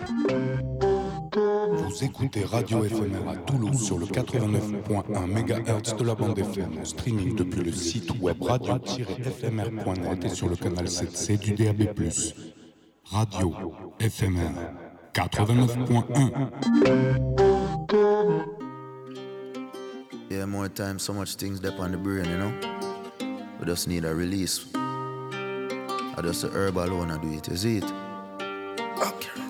Vous écoutez Radio FMR à Toulouse sur le 89.1 MHz de la bande FM, en streaming depuis le site web radio-fmr.net et sur le canal 7C du DAB+. Radio FMR 89.1. Yeah, more time, so much things up on the brain, you know. We just need a release. I just the herb alone I do it, you see it?